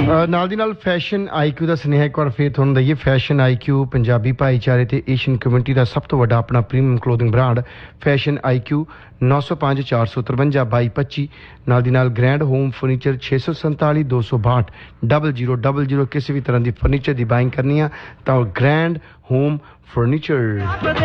ਨਾਲ ਦੀ ਨਾਲ fashion IQ ਦਾ ਸੁਨੇਹਾ ਇੱਕ ਵਾਰ ਫੇਰ ਤੁਹਾਨੂੰ ਦਈਏ। ਫੈਸ਼ਨ ਆਈਕਿਊ ਪੰਜਾਬੀ ਭਾਈਚਾਰੇ ਤੇ ਏਸ਼ੀਅਨ ਕਮਿਊਨਿਟੀ ਦਾ ਸਭ ਤੋਂ ਵੱਡਾ ਆਪਣਾ premium clothing brand fashion IQ 905 453 2225। ਨਾਲ ਦੀ ਨਾਲ ਗ੍ਰੈਂਡ ਹੋਮ ਫਰਨੀਚਰ 647 262 0000। ਕਿਸੇ ਵੀ ਤਰ੍ਹਾਂ ਦੀ ਫਰਨੀਚਰ ਦੀ ਬਾਇੰਗ ਕਰਨੀ ਆ ਤਾਂ ਗ੍ਰੈਂਡ ਹੋਮ ਫਰਨੀਚਰ।